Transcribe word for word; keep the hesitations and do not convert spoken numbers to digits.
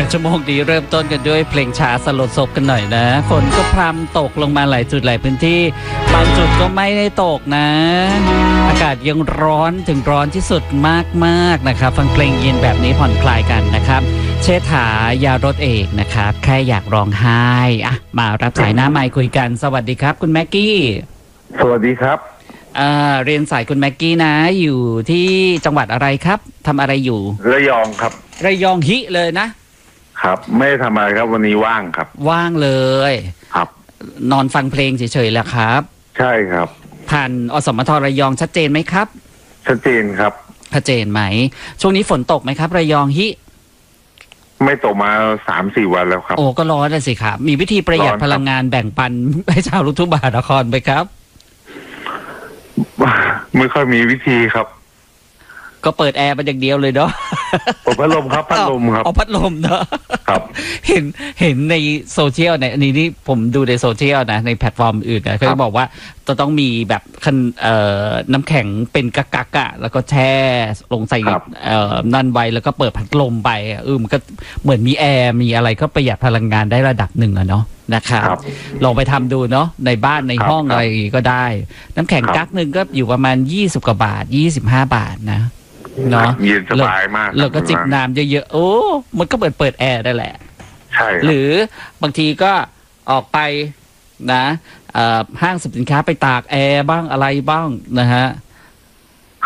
ชั่วโมงนี้เริ่มต้นกันด้วยเพลงช้าสลดศพกันหน่อยนะฝนก็พรำตกลงมาหลายจุดหลายพื้นที่บางจุดก็ไม่ได้ตกนะอากาศยังร้อนถึงร้อนที่สุดมากๆนะครับฟังเพลงเย็นแบบนี้ผ่อนคลายกันนะครับเชษฐายารถเอกนะครับแค่อยากร้องไห้อ่ะมารับสายหน้าไมค์คุยกันสวัสดีครับคุณแม็กกี้สวัสดีครับอ่าเรียนสายคุณแม็กกี้นะอยู่ที่จังหวัดอะไรครับทำอะไรอยู่ระยองครับระยองฮิเลยนะครับไม่ทำอะไรครับวันนี้ว่างครับว่างเลยครับนอนฟังเพลงเฉยๆแหละครับใช่ครับผ่านอสมทระยองชัดเจนไหมครับชัดเจนครับชัดเจนไหมช่วงนี้ฝนตกไหมครับระยองฮิไม่ตกมาสามสี่วันแล้วครับโอ้ก็ร้อนเลยสิครับมีวิธีประหยัดพลังงานแบ่งปันให้ชาวลูกทุ่งมหานครไหมครับไม่ค่อยมีวิธีครับก็เปิดแอร์ไปอย่างเดียวเลยเนาะพัดลมครับพัดลมครับเอาพัดลมเนาะครับเห็นเห็นในโซเชียลเนี่ยอันนี้นี่ผมดูในโซเชียลนะในแพลตฟอร์มอื่นนะเขาบอกว่าจะต้องมีแบบคันเอ่อน้ำแข็งเป็นกักกักอะแล้วก็แช่ลงใส่เอ่อนั่นไว้แล้วก็เปิดพัดลมไปเออมันก็เหมือนมีแอร์มีอะไรก็ประหยัดพลังงานได้ระดับหนึ่งอะเนาะนะครับลองไปทำดูเนาะในบ้านในห้องอะไรก็ได้น้ำแข็งกักหนึ่งก็อยู่ประมาณยี่สิบกว่าบาทยี่สิบห้าบาทนะเนาะเย็นสบายมากแล้วก็จิบน้ำเยอะๆโอ้มันก็เปิดเปิดแอร์ได้แหละใช่หรือบางทีก็ออกไปนะห้างสรรพสินค้าไปตากแอร์บ้างอะไรบ้างนะฮะ